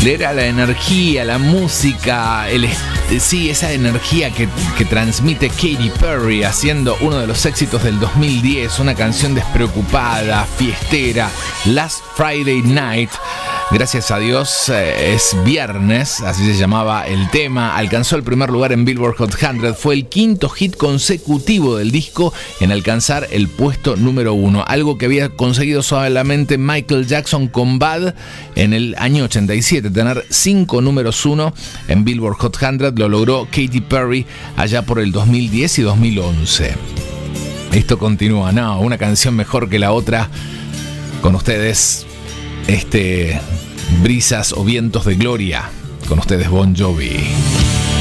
Era la energía, la música, sí, esa energía que transmite Katy Perry haciendo uno de los éxitos del 2010, una canción despreocupada, fiestera, Last Friday Night. Gracias a Dios es viernes, así se llamaba el tema. Alcanzó el primer lugar en Billboard Hot 100. Fue el quinto hit consecutivo del disco en alcanzar el puesto número 1. Algo que había conseguido solamente Michael Jackson con Bad en el año 87. Tener 5 números 1 en Billboard Hot 100 lo logró Katy Perry allá por el 2010 y 2011. Esto continúa, no, una canción mejor que la otra. Con ustedes, Brisas o Vientos de Gloria. Con ustedes, Bon Jovi.